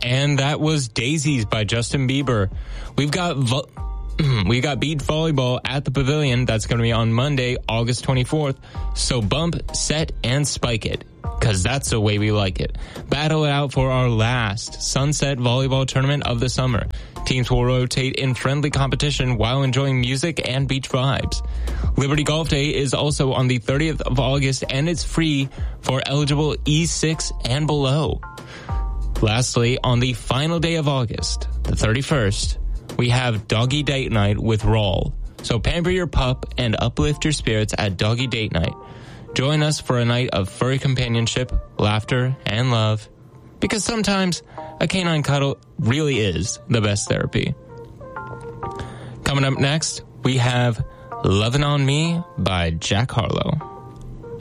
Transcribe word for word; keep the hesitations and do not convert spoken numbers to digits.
And that was Daisies by Justin Bieber. We've got vo- we got beach volleyball at the Pavilion. That's going to be on Monday, August twenty-fourth. So bump, set, and spike it, because that's the way we like it. Battle it out for our last Sunset Volleyball Tournament of the summer. Teams will rotate in friendly competition while enjoying music and beach vibes. Liberty Golf Day is also on the thirtieth of August, and it's free for eligible E six and below. Lastly, on the final day of August, the thirty-first, we have Doggy Date Night with Rawl. So pamper your pup and uplift your spirits at Doggy Date Night. Join us for a night of furry companionship, laughter, and love. Because sometimes a canine cuddle really is the best therapy. Coming up next, we have Lovin' on Me by Jack Harlow.